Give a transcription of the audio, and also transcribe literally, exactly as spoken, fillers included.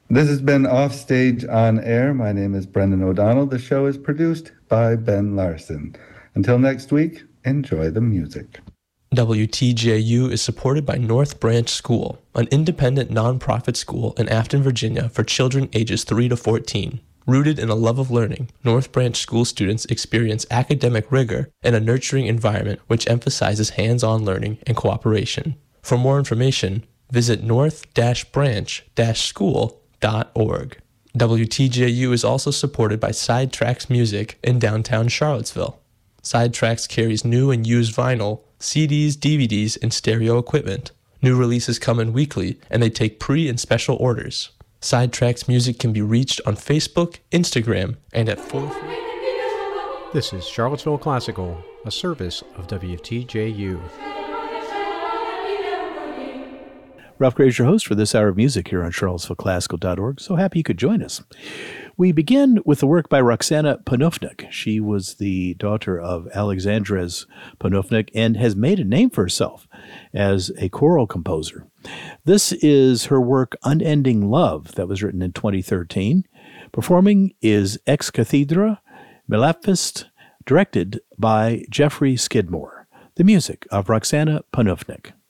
This has been Offstage on Air. My name is Brendan O'Donnell. The show is produced by Ben Larson. Until next week, enjoy the music. W T J U is supported by North Branch School, an independent nonprofit school in Afton, Virginia for children ages three to fourteen. Rooted in a love of learning, North Branch School students experience academic rigor and a nurturing environment which emphasizes hands-on learning and cooperation. For more information, visit north branch school dot org. W T J U is also supported by Sidetracks Music in downtown Charlottesville. Sidetracks carries new and used vinyl, C Ds, D V Ds, and stereo equipment. New releases come in weekly, and they take pre- and special orders. Sidetracks Music can be reached on Facebook, Instagram, and at four. This is Charlottesville Classical, a service of W T J U. Ralph Gray is your host for this hour of music here on charlottesville classical dot org. So happy you could join us. We begin with the work by Roxana Panofnik. She was the daughter of Alexandres Panofnik and has made a name for herself as a choral composer. This is her work Unending Love that was written in twenty thirteen. Performing is Ex Cathedra Malapist, directed by Jeffrey Skidmore. The music of Roxana Panofnik.